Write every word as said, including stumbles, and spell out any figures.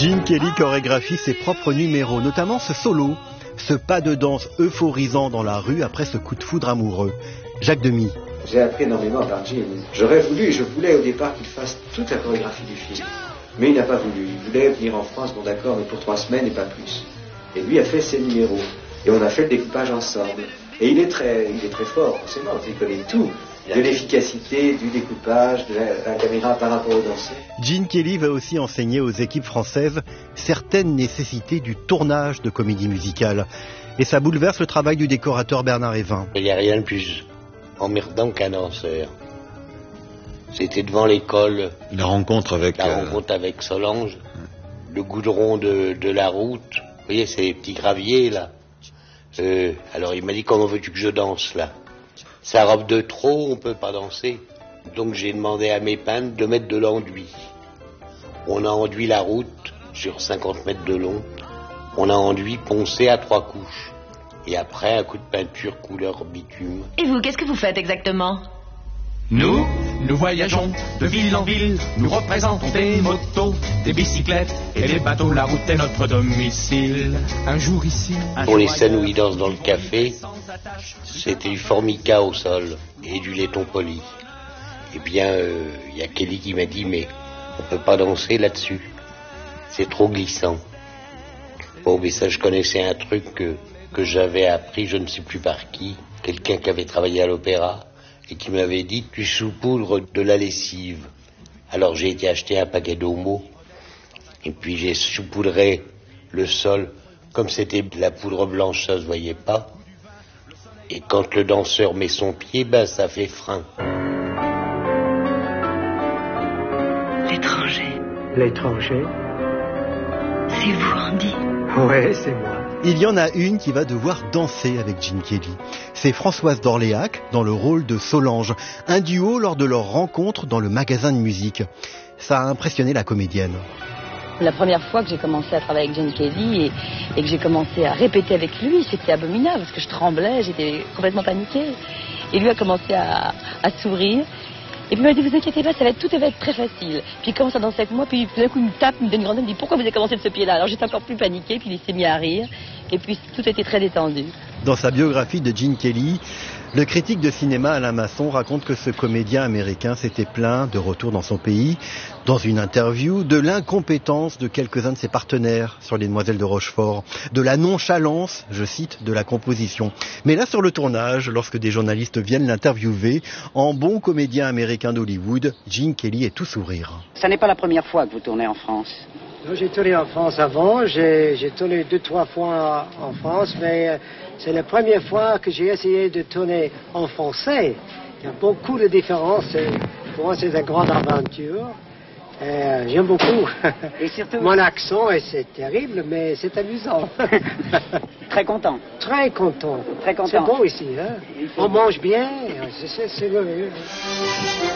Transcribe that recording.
Gene Kelly chorégraphie ses propres numéros, notamment ce solo, ce pas de danse euphorisant dans la rue après ce coup de foudre amoureux. Jacques Demy. J'ai appris énormément par Gene. J'aurais voulu, je voulais au départ qu'il fasse toute la chorégraphie du film. Mais il n'a pas voulu. Il voulait venir en France, bon d'accord, mais pour trois semaines et pas plus. Et lui a fait ses numéros. Et on a fait le découpage ensemble. Et il est très, il est très fort, forcément. Il connaît tout. De l'efficacité, du découpage, de la, la caméra par rapport aux danseurs. Gene Kelly va aussi enseigner aux équipes françaises certaines nécessités du tournage de comédie musicale. Et ça bouleverse le travail du décorateur Bernard Évin. Il n'y a rien de plus emmerdant qu'un danseur. C'était devant l'école. La rencontre avec... La euh... rencontre avec Solange. Le goudron de, de la route. Vous voyez, ces petits graviers, là. Euh, alors il m'a dit, comment veux-tu que je danse, là? Sa robe de trop, on peut pas danser. Donc j'ai demandé à mes peintres de mettre de l'enduit. On a enduit la route sur cinquante mètres de long. On a enduit poncé à trois couches. Et après, un coup de peinture couleur bitume. Et vous, qu'est-ce que vous faites exactement? Nous, nous voyageons de ville en ville, nous représentons des motos, des bicyclettes et des bateaux, la route est notre domicile. Un jour ici, un Pour jour les scènes où ailleurs, ils dansent dans le café, c'était du formica au sol et du laiton poli. Eh bien, il euh, y a Kelly qui m'a dit, mais on peut pas danser là-dessus, c'est trop glissant. Bon, mais ça, je connaissais un truc que, que j'avais appris, je ne sais plus par qui, quelqu'un qui avait travaillé à l'opéra, et qui m'avait dit, tu saupoudres de la lessive. Alors j'ai été acheter un paquet d'homo, et puis j'ai saupoudré le sol, comme c'était de la poudre blanche, ça se voyait pas. Et quand le danseur met son pied, ben ça fait frein. L'étranger. L'étranger? C'est vous, Andy. Ouais, c'est moi. Il y en a une qui va devoir danser avec Gene Kelly. C'est Françoise d'Orléac dans le rôle de Solange, un duo lors de leur rencontre dans le magasin de musique. Ça a impressionné la comédienne. La première fois que j'ai commencé à travailler avec Gene Kelly et, et que j'ai commencé à répéter avec lui, c'était abominable parce que je tremblais, j'étais complètement paniquée. Et lui a commencé à, à sourire. Et puis il m'a dit, vous inquiétez pas, ça va être, tout va être très facile. Puis il commence à danser avec moi, puis tout d'un coup il me tape, il me donne une grande tête, il me dit, pourquoi vous avez commencé de ce pied-là? Alors j'étais encore plus paniquée, puis il s'est mis à rire. Et puis tout était très détendu. Dans sa biographie de Gene Kelly, le critique de cinéma Alain Masson raconte que ce comédien américain s'était plaint de retour dans son pays, dans une interview, de l'incompétence de quelques-uns de ses partenaires sur Les Demoiselles de Rochefort, de la nonchalance, je cite, de la composition. Mais là, sur le tournage, lorsque des journalistes viennent l'interviewer, en bon comédien américain d'Hollywood, Gene Kelly est tout sourire. Ça n'est pas la première fois que vous tournez en France. J'ai tourné en France avant, j'ai, j'ai tourné deux, trois fois en France, mais euh, c'est la première fois que j'ai essayé de tourner en français. Il y a beaucoup de différences. Et pour moi, c'est une grande aventure. Et, euh, j'aime beaucoup. Et surtout... Mon accent, et c'est terrible, mais c'est amusant. Très content. Très content. Très content. C'est bon ici, hein. On mange bien, c'est, c'est, c'est merveilleux.